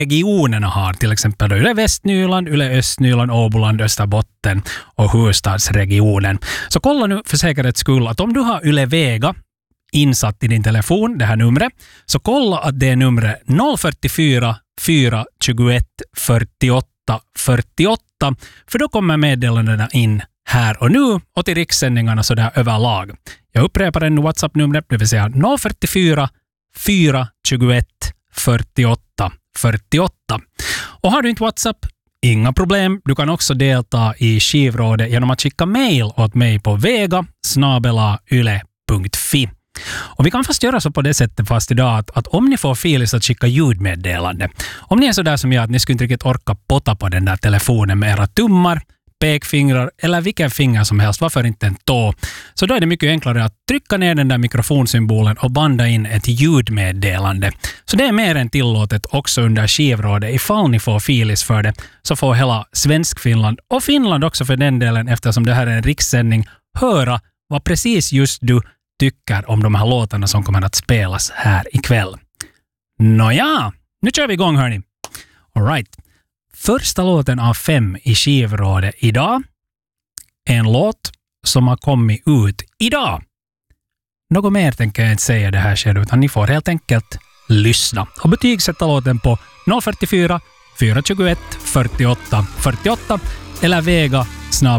regionerna har, till exempel då Yle Västnyland, Yle Östnyland, Åboland, Österbotten och huvudstadsregionen. Så kolla nu för säkerhets skull att om du har Yle Vega insatt i din telefon, det här numret, så kolla att det är numret 044 421 48 48, för då kommer meddelandena in här och nu och till rikssändningarna så där överlag. Jag upprepar en WhatsApp-numret, det vill säga 044 421 48 48. Och har du inte WhatsApp, inga problem. Du kan också delta i skivrådet genom att skicka mejl åt mig på vega@yle.fi. Och vi kan fast göra så på det sättet fast idag att om ni får Filis att skicka ljudmeddelande, om ni är så där som jag att ni skulle inte riktigt orka potta på den där telefonen med era tummar, pekfingrar eller vilken finger som helst, varför inte en tå, så då är det mycket enklare att trycka ner den där mikrofonsymbolen och banda in ett ljudmeddelande. Så det är mer än tillåtet också under skivrådet. Ifall ni får Filis för det så får hela Svensk-Finland och Finland också för den delen, eftersom det här är en rikssändning, höra vad precis just du tycker om de här låtarna som kommer att spelas här ikväll. Nåja, nu kör vi igång hörni. All right. Första låten av 5 i skivrådet idag är en låt som har kommit ut idag. Något mer tänker jag inte säga det här skedet, utan ni får helt enkelt lyssna och betygsätta låten på 044 421 48 48 eller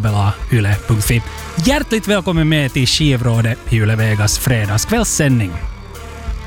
vega@yle.fi. Hjärtligt välkommen med till skivrådet i Yle Vegas fredagskvällssändning.